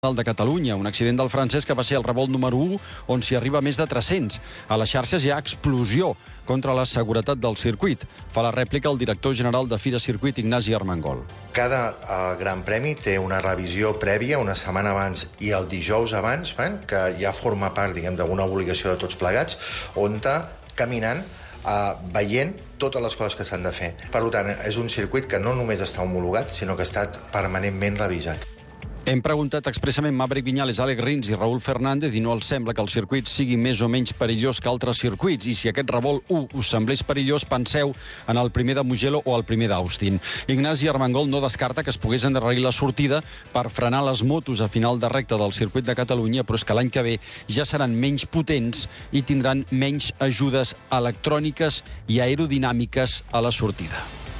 de Catalunya, un accident del francès que va ser el revolt número 1, on s'hi arriba a més de 300. A les xarxes hi ha explosió contra la seguretat del circuit. Fa la rèplica el director general de FIDA Circuit, Ignasi Armengol. Cada Gran Premi té una revisió prèvia una setmana abans i el dijous abans, que ja forma part, d'una obligació de tots plegats, on caminant veient totes les coses que s'han de fer. Per tant, és un circuit que no només està homologat, sinó que ha estat permanentment revisat. Hem preguntat expressament Maverick Viñales, Alex Rins i Raúl Fernández i no els sembla que el circuit sigui més o menys perillós que altres circuits. I si aquest revolt 1 us semblés perillós, penseu en el primer de Mugello o el primer d'Austin. Ignasi Armengol no descarta que es pogués endarrerir la sortida per frenar les motos a final de recta del circuit de Catalunya, però és que l'any que ve ja seran menys potents i tindran menys ajudes electròniques i aerodinàmiques a la sortida.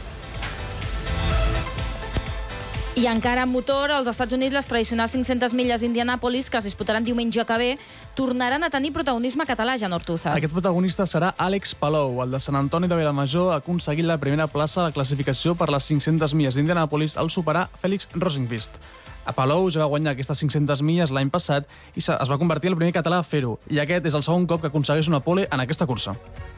I encara en motor, als Estats Units, les tradicionals 500 milles d'Indianàpolis, que es disputaran diumenge que ve, tornaran a tenir protagonisme català, Jan Ortúzar. Aquest protagonista serà Àlex Palou. El de Sant Antoni de Vilamajor ha aconseguit la primera plaça a la classificació per les 500 milles d'Indianàpolis al superar Félix Rosenqvist. A Palou ja va guanyar aquestes 500 milles l'any passat i es va convertir en el primer català a fer-ho. I aquest és el segon cop que aconsegueix una pole en aquesta cursa.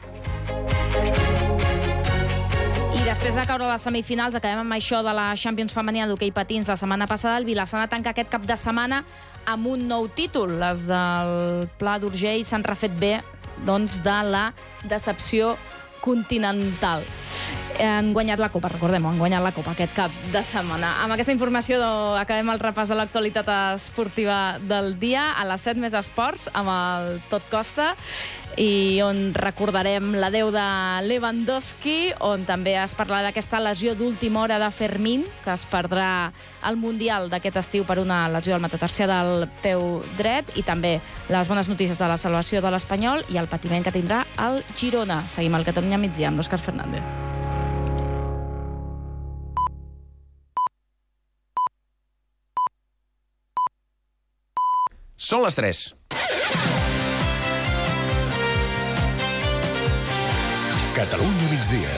Després de caure a les semifinals, acabem amb això de la Champions femenina d'hoquei patins la setmana passada. El Vilassana tanca aquest cap de setmana amb un nou títol. Les del Pla d'Urgell s'han refet bé de la decepció continental. Han guanyat la Copa, recordem-ho, han guanyat la Copa aquest cap de setmana. Amb aquesta informació acabem el repàs de l'actualitat esportiva del dia. A les 7 més esports, amb el Tot Costa, i on recordarem l'adeu de Lewandowski, on també es parlarà d'aquesta lesió d'última hora de Fermín, que es perdrà el Mundial d'aquest estiu per una lesió al metatarsià del peu dret, i també les bones notícies de la salvació de l'Espanyol i el patiment que tindrà el Girona. Seguim al Catalunya migdia amb l'Òscar Fernández. Són les 3. Catalunya migdia.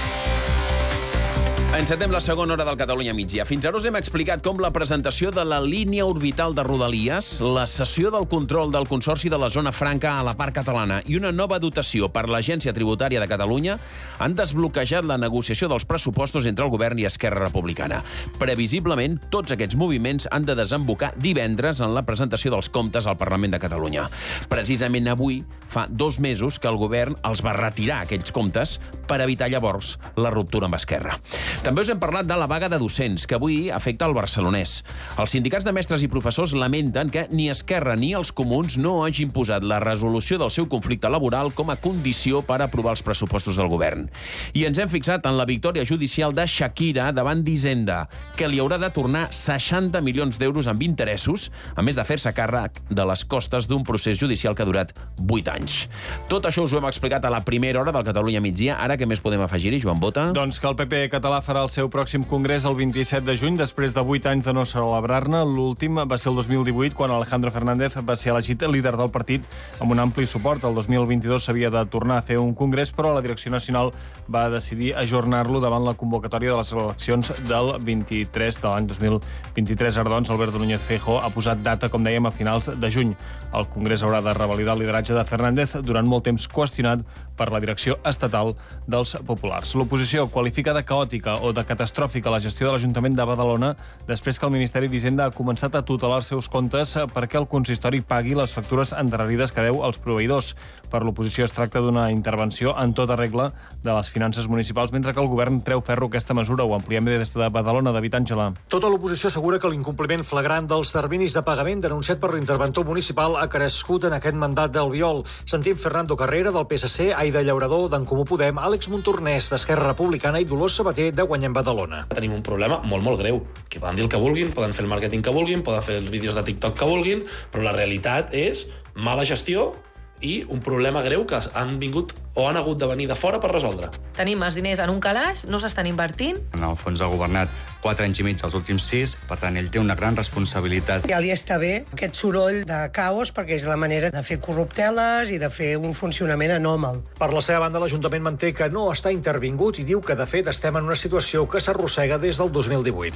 Encetem la segona hora del Catalunya migdia. Fins ara us hem explicat com la presentació de la línia orbital de Rodalies, la cessió del control del Consorci de la Zona Franca a la part catalana i una nova dotació per l'Agència Tributària de Catalunya han desbloquejat la negociació dels pressupostos entre el govern i Esquerra Republicana. Previsiblement, tots aquests moviments han de desembocar divendres en la presentació dels comptes al Parlament de Catalunya. Precisament avui fa 2 mesos que el govern els va retirar aquells comptes per evitar llavors la ruptura amb Esquerra. També us hem parlat de la vaga de docents, que avui afecta el barcelonès. Els sindicats de mestres i professors lamenten que ni Esquerra ni els comuns no hagin posat la resolució del seu conflicte laboral com a condició per aprovar els pressupostos del govern. I ens hem fixat en la victòria judicial de Shakira davant d'Hisenda, que li haurà de tornar 60 milions d'euros amb interessos, a més de fer-se càrrec de les costes d'un procés judicial que ha durat 8 anys. Tot això us ho hem explicat a la primera hora del Catalunya migdia. Ara què més podem afegir-hi, Joan Bota? Doncs que el PP català farà el seu pròxim congrés el 27 de juny, després de 8 anys de no celebrar-ne. L'últim va ser el 2018, quan Alejandro Fernández va ser elegit líder del partit amb un ampli suport. El 2022 s'havia de tornar a fer un congrés, però la direcció nacional va decidir ajornar-lo davant la convocatòria de les eleccions del 23 de l'any 2023. Ara, doncs, Alberto Núñez Feijóo ha posat data, com dèiem, a finals de juny. El congrés haurà de revalidar el lideratge de Fernández, durant molt temps qüestionat per la direcció estatal dels populars. L'oposició qualifica de caòtica o de catastròfica la gestió de l'Ajuntament de Badalona després que el Ministeri d'Hisenda ha començat a tutelar els seus comptes perquè el consistori pagui les factures endarrerides que deu als proveïdors. Per l'oposició es tracta d'una intervenció en tota regla de les finances municipals, mentre que el govern treu ferro aquesta mesura. Ho ampliem des de Badalona, David Àngela. Tota l'oposició assegura que l'incompliment flagrant dels terminis de pagament denunciat per l'interventor municipal ha crescut en aquest mandat d'Albiol. Sentim Fernando Carrera, del PSC, Aida Llaurador, d'en Comú Podem, Àlex Montornès, d'Esquerra Republicana, i Dolors Sabater, de Guanyem Badalona. Tenim un problema molt, molt greu, que poden dir el que vulguin, poden fer el màrqueting que vulguin, poden fer els vídeos de TikTok que vulguin, però la realitat és mala gestió i un problema greu que han vingut o han hagut de venir de fora per resoldre. Tenim els diners en un calaix, no s'estan invertint. En el fons ha governat 4 anys i mig els últims 6, per tant, ell té una gran responsabilitat. Ja li està bé aquest soroll de caos, perquè és la manera de fer corrupteles i de fer un funcionament anòmal. Per la seva banda, l'Ajuntament manté que no està intervingut i diu que, de fet, estem en una situació que s'arrossega des del 2018.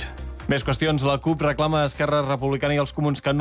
Més qüestions. La CUP reclama a Esquerra Republicana i els Comuns que no